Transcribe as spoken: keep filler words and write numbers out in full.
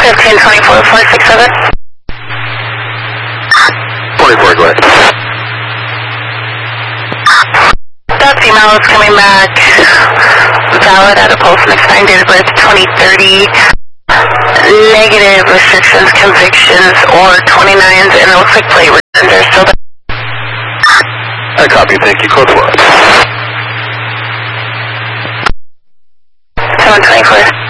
fifteen twenty-four four six seven. twenty-four, go ahead. That female is coming back. Valid at a pulse next nine, date of birth twenty thirty. Negative restrictions, convictions, or twenty-nines, and it looks like plate returns are still there. I copy, thank you. Code four. seven twenty-four.